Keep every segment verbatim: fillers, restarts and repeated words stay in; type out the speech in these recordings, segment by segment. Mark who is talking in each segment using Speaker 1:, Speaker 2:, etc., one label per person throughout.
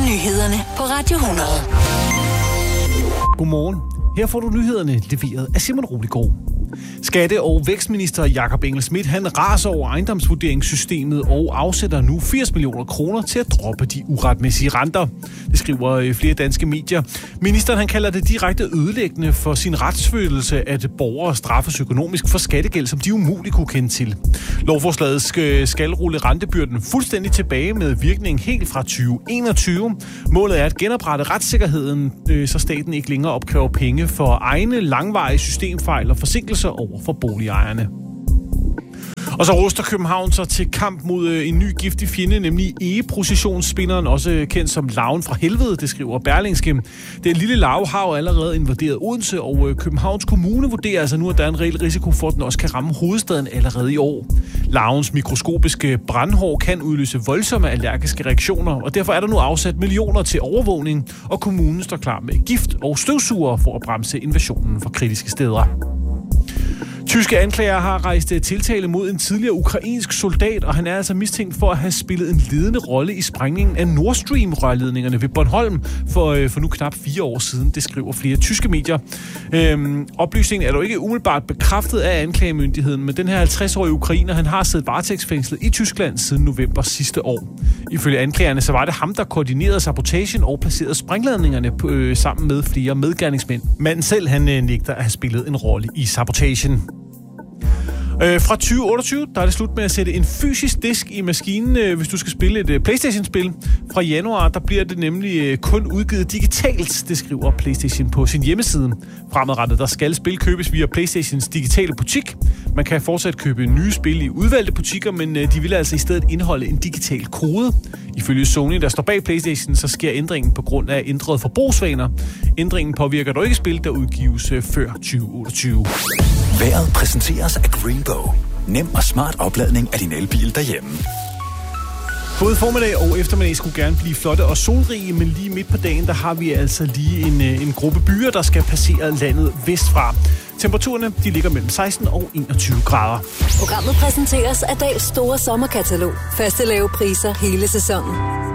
Speaker 1: nyhederne på Radio hundrede.
Speaker 2: Godmorgen. Her får du nyhederne leveret af Simon Roligård. Skatte- og vækstminister Jakob Engel-Schmidt, han raser over ejendomsvurderingssystemet og afsætter nu firs millioner kroner til at droppe de uretmæssige renter. Det skriver flere danske medier. Ministeren, han kalder det direkte ødelæggende for sin retsfølelse, at borgere straffes økonomisk for skattegæld, som de umuligt kunne kende til. Lovforslaget skal, skal rulle rentebyrden fuldstændig tilbage med virkning helt fra tyve enogtyve. Målet er at genoprette retssikkerheden, så staten ikke længere opkræver penge for egne langvarige systemfejl og forsinkelser over for boligejerne. Og så ruster København sig til kamp mod en ny giftig fjende, nemlig egeprocessionsspinderen, også kendt som larven fra helvede, det skriver Berlingske. Den lille larve har jo allerede invaderet Odense, og Københavns Kommune vurderer altså nu, at der er en reel risiko for, at den også kan ramme hovedstaden allerede i år. Larvens mikroskopiske brandhår kan udløse voldsomme allergiske reaktioner, og derfor er der nu afsat millioner til overvågning, og kommunen står klar med gift og støvsuger for at bremse invasionen fra kritiske steder. Tyske anklager har rejst tiltale mod en tidligere ukrainsk soldat, og han er altså mistænkt for at have spillet en ledende rolle i sprængningen af Nord Stream-rørledningerne ved Bornholm for, for nu knap fire år siden. Det skriver flere tyske medier. Øhm, oplysningen er dog ikke umiddelbart bekræftet af anklagemyndigheden, men den her halvtreds-årige ukrainer, han har siddet varetægtsfængslet i Tyskland siden november sidste år. Ifølge anklagerne, så var det ham, der koordinerede sabotagen og placerede sprængladningerne på, øh, sammen med flere medgerningsmænd. Manden selv, han øh, nægter at have spillet en rolle i sabotagen. Øh, fra tyve otteogtyve, der er det slut med at sætte en fysisk disk i maskinen, øh, hvis du skal spille et øh, PlayStation-spil. Fra januar, der bliver det nemlig øh, kun udgivet digitalt, det skriver PlayStation på sin hjemmeside. Fremadrettet, der skal spil købes via PlayStations digitale butik. Man kan fortsat købe nye spil i udvalgte butikker, men øh, de vil altså i stedet indeholde en digital kode. Ifølge Sony, der står bag PlayStation, så sker ændringen på grund af ændrede forbrugsvaner. Ændringen påvirker dog ikke spil, der udgives øh, før tyve otteogtyve.
Speaker 3: Vejret præsenteres af Greenbow. Nem og smart opladning af din elbil derhjemme.
Speaker 2: Både formiddag og eftermiddag skulle gerne blive flotte og solrige, men lige midt på dagen, der har vi altså lige en, en gruppe byer, der skal passere landet vestfra. Temperaturerne, de ligger mellem seksten og enogtyve grader.
Speaker 1: Programmet præsenteres af Dahls store sommerkatalog. Faste lave priser hele sæsonen.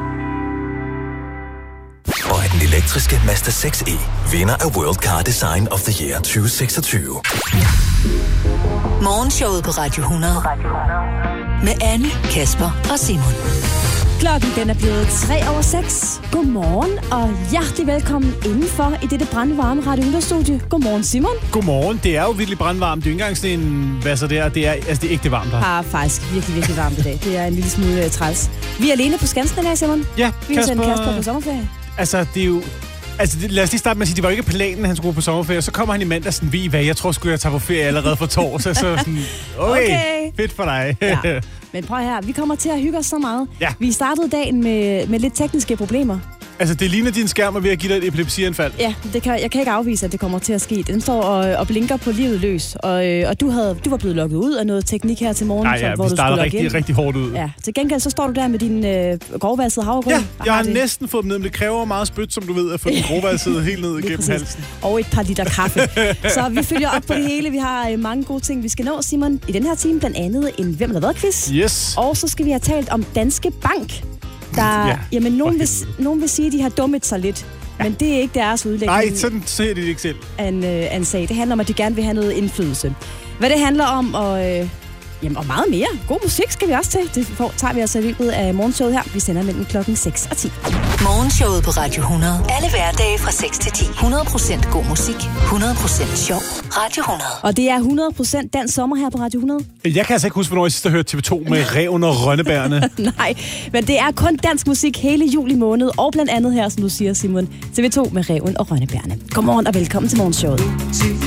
Speaker 3: Og af den elektriske Mazda seks e, vinder af World Car Design of the Year tyve seksogtyve.
Speaker 1: Morgenshowet på Radio hundrede. Med Anne, Kasper og Simon.
Speaker 4: Klokken den er blevet tre over seks. Godmorgen og hjertelig velkommen indenfor i dette brandvarme Radio hundrede-studie. Godmorgen, Simon.
Speaker 2: Godmorgen. Det er jo virkelig brandvarmt. Det er jo ikke engang sådan en... Hvad så det er? Det er, altså, det er ægte varmt her.
Speaker 4: Det er faktisk virkelig, virkelig varmt i dag. Det er en lille smule uh, træls. Vi er alene på Skansen den her, Simon.
Speaker 2: Ja,
Speaker 4: Vi har sendt Kasper på sommerferie.
Speaker 2: Altså, det er jo... Altså, det, lad os lige starte med at sige, det var ikke planen, han skulle på sommerferie. Så kommer han i mandag sådan, ved I hvad, jeg tror sgu, jeg tager på ferie allerede for torsdag. Så sådan, okay, okay, fedt for dig.
Speaker 4: Ja. Men prøv her, vi kommer til at hygge os så meget.
Speaker 2: Ja.
Speaker 4: Vi startede dagen med, med lidt tekniske problemer.
Speaker 2: Altså, det ligner din skærm er ved at give dig et epilepsianfald.
Speaker 4: Ja, det kan, jeg kan ikke afvise, at det kommer til at ske. Den står og, og blinker på livet løs. Og, øh, og du, havde, du var blevet lukket ud af noget teknik her til morgen.
Speaker 2: Nej, ja,
Speaker 4: hvor
Speaker 2: vi
Speaker 4: du
Speaker 2: starter rigtig, rigtig hårdt ud.
Speaker 4: Ja, til gengæld så står du der med din øh, grovvalsede havregryn.
Speaker 2: Ja, jeg har
Speaker 4: det.
Speaker 2: næsten fået dem ned, men det kræver meget spyt, som du ved, at få den grovvalsede helt ned igennem halsen.
Speaker 4: Og et par liter kaffe. Så vi følger op på det hele. Vi har øh, mange gode ting, vi skal nå, Simon. I den her time blandt andet en Hvem der hvad quiz.
Speaker 2: Yes.
Speaker 4: Og så skal vi have talt om Danske Bank. Der, ja, jamen, nogen vil, nogen vil sige, at de har dummet sig lidt. Ja. Men det er ikke deres udlægning.
Speaker 2: Nej, sådan ser de det ikke selv.
Speaker 4: En, øh, en sag. Det handler om, at de gerne vil have noget indflydelse. Hvad det handler om, og, øh, jamen, og meget mere. God musik skal vi også til. Det får, tager vi altså i løbet af morgenshowet her. Vi sender mellem klokken seks og ti.
Speaker 1: Morgenshowet på Radio hundrede. Alle hverdage fra seks til ti. hundrede procent god musik. hundrede procent sjov. Radio hundrede.
Speaker 4: Og det er hundrede procent dansk sommer her på Radio hundrede.
Speaker 2: Jeg kan altså ikke huske, hvornår jeg sidst har hørt T V to med Ræven og Rønnebærne.
Speaker 4: Nej, men det er kun dansk musik hele juli måned. Og blandt andet her, som du siger, Simon, T V to med Ræven og Rønnebærne. Godmorgen og velkommen til morgenshowet.